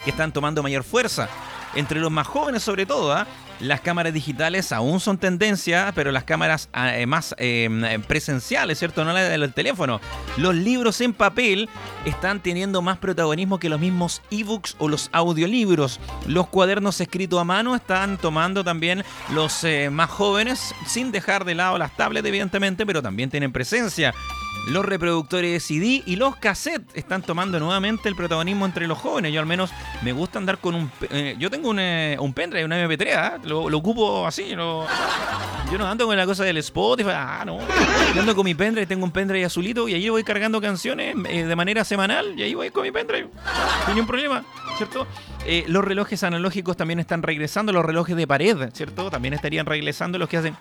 que están tomando mayor fuerza. Entre los más jóvenes sobre todo, las cámaras digitales aún son tendencia, pero las cámaras más presenciales, ¿cierto? No las del teléfono. Los libros en papel están teniendo más protagonismo que los mismos ebooks o los audiolibros. Los cuadernos escritos a mano están tomando también los más jóvenes, sin dejar de lado las tablets, evidentemente, pero también tienen presencia. Los reproductores de CD y los cassettes están tomando nuevamente el protagonismo entre los jóvenes. Yo al menos me gusta andar con un... yo tengo un pendrive, una MP3, lo ocupo así. Yo no ando con la cosa del Spotify. No. Yo ando con mi pendrive, tengo un pendrive azulito y ahí voy cargando canciones de manera semanal y ahí voy con mi pendrive. No hay un problema, ¿cierto? Los relojes analógicos también están regresando, los relojes de pared, ¿cierto? También estarían regresando los que hacen...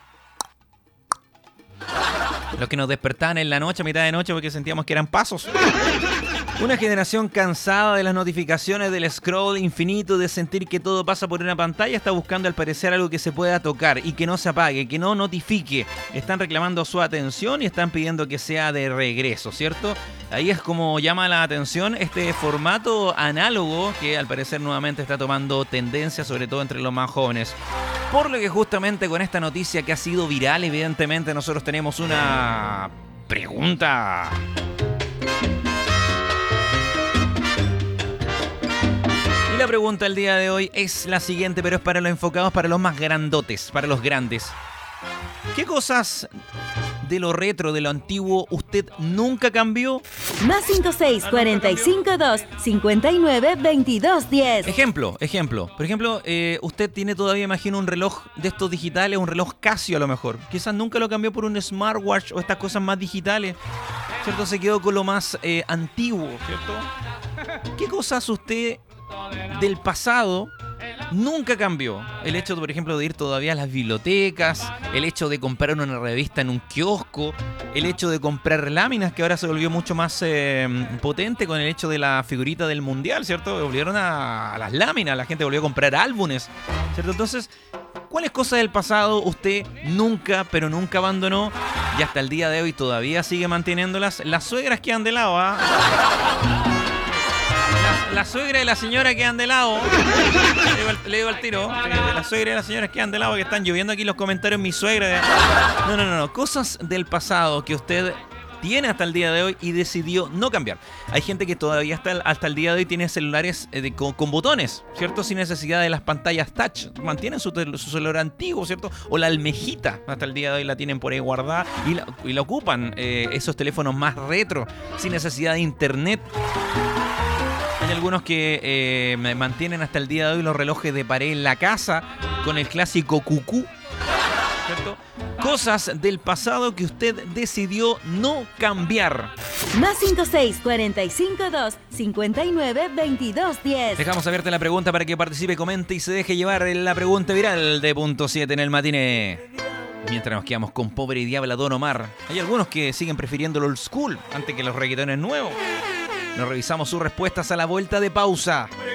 Los que nos despertaban en la noche, a mitad de noche, porque sentíamos que eran pasos. Una generación cansada de las notificaciones, del scroll infinito, de sentir que todo pasa por una pantalla, está buscando al parecer algo que se pueda tocar y que no se apague, que no notifique. Están reclamando su atención y están pidiendo que sea de regreso, ¿cierto? Ahí es como llama la atención este formato análogo que al parecer nuevamente está tomando tendencia, sobre todo entre los más jóvenes. Por lo que justamente con esta noticia que ha sido viral, evidentemente nosotros tenemos una pregunta. Y la pregunta del día de hoy es la siguiente, pero es para los enfocados, para los más grandotes, para los grandes. ¿Qué cosas de lo retro, de lo antiguo, usted nunca cambió? Más 56452592210. Ejemplo. Por ejemplo, usted tiene todavía, imagino, un reloj de estos digitales, un reloj Casio a lo mejor. Quizás nunca lo cambió por un smartwatch o estas cosas más digitales, ¿cierto? Se quedó con lo más antiguo, ¿cierto? ¿Qué cosas usted del pasado nunca cambió? El hecho, por ejemplo, de ir todavía a las bibliotecas, el hecho de comprar una revista en un kiosco, el hecho de comprar láminas, que ahora se volvió mucho más potente con el hecho de la figurita del mundial, ¿cierto? Volvieron a las láminas, la gente volvió a comprar álbumes, ¿cierto? Entonces, ¿cuáles cosas del pasado usted nunca, pero nunca abandonó y hasta el día de hoy todavía sigue manteniéndolas? Las suegras quedan de lado, La suegra y la señora quedan de lado. Le digo al tiro. La suegra y la señora quedan de lado, que están lloviendo aquí los comentarios. Mi suegra. No. Cosas del pasado que usted tiene hasta el día de hoy y decidió no cambiar. Hay gente que todavía hasta el día de hoy tiene celulares con botones, ¿cierto? Sin necesidad de las pantallas touch. Mantienen su celular antiguo, ¿cierto? O la almejita. Hasta el día de hoy la tienen por ahí guardada y la ocupan. Esos teléfonos más retro, sin necesidad de internet. Hay algunos que mantienen hasta el día de hoy los relojes de pared en la casa con el clásico cucú, ¿cierto? Cosas del pasado que usted decidió no cambiar. Más 56452592210. Dejamos abierta la pregunta para que participe, comente y se deje llevar en la pregunta viral de Punto 7 en el matiné. Mientras nos quedamos con Pobre y Diabla Don Omar. Hay algunos que siguen prefiriendo el old school antes que los reggaetones nuevos. Nos revisamos sus respuestas a la vuelta de pausa.